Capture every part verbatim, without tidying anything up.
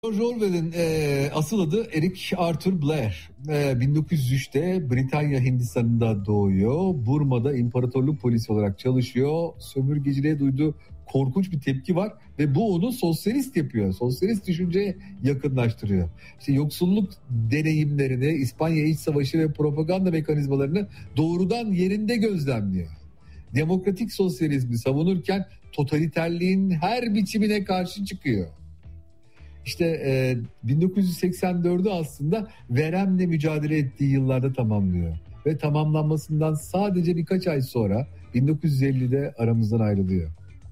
George Orwell'in e, asıl adı Eric Arthur Blair. E, bin dokuz yüz üçte Britanya Hindistan'da doğuyor. Burma'da imparatorluk polisi olarak çalışıyor. Sömürgeciliğe duyduğu korkunç bir tepki var ve bu onu sosyalist yapıyor. Sosyalist düşünceye yakınlaştırıyor. İşte yoksulluk deneyimlerini, İspanya İç Savaşı ve propaganda mekanizmalarını doğrudan yerinde gözlemliyor. Demokratik sosyalizmi savunurken totaliterliğin her biçimine karşı çıkıyor. İşte e, bin dokuz yüz seksen dördü aslında veremle mücadele ettiği yıllarda tamamlıyor. Ve tamamlanmasından sadece birkaç ay sonra bin dokuz yüz ellide aramızdan ayrılıyor.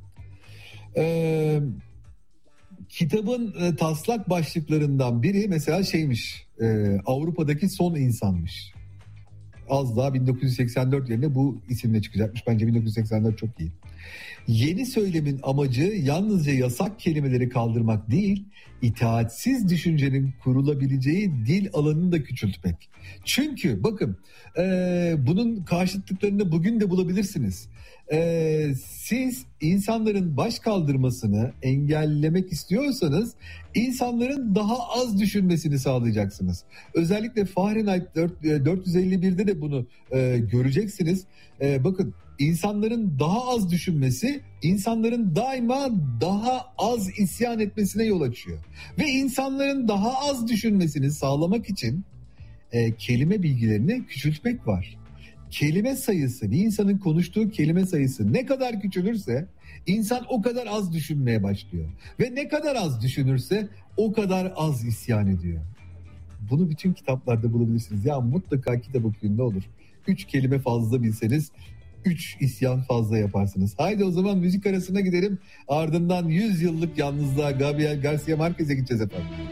E, kitabın e, taslak başlıklarından biri mesela şeymiş, e, Avrupa'daki son insanmış. Az daha bin dokuz yüz seksen dört yerine bu isimle çıkacakmış. Bence bin dokuz yüz seksen dört çok iyi. Yeni söylemin amacı yalnızca yasak kelimeleri kaldırmak değil, itaatsiz düşüncenin kurulabileceği dil alanını da küçültmek. Çünkü bakın e, bunun karşıtlıklarını bugün de bulabilirsiniz. E, siz insanların baş kaldırmasını engellemek istiyorsanız insanların daha az düşünmesini sağlayacaksınız. Özellikle Fahrenheit dört yüz elli birde de bunu e, göreceksiniz. E, bakın insanların daha az düşünmesi insanların daima daha az isyan etmesine yol açıyor. Ve insanların daha az düşünmesini sağlamak için e, kelime bilgilerini küçültmek var. Kelime sayısı, bir insanın konuştuğu kelime sayısı ne kadar küçülürse insan o kadar az düşünmeye başlıyor. Ve ne kadar az düşünürse o kadar az isyan ediyor. Bunu bütün kitaplarda bulabilirsiniz. Ya mutlaka kitap okuyun ne olur. Üç kelime fazla bilseniz üç isyan fazla yaparsınız. Haydi o zaman müzik arasına gidelim. Ardından yüz yıllık yalnızlığa Gabriel Garcia Marquez'e gideceğiz efendim.